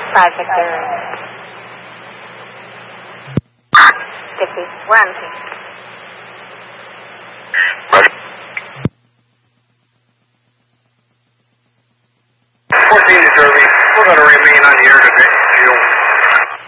5 Victor. 50. We're on the scene. Roger. 14 to Derby. We're going to remain on the air today.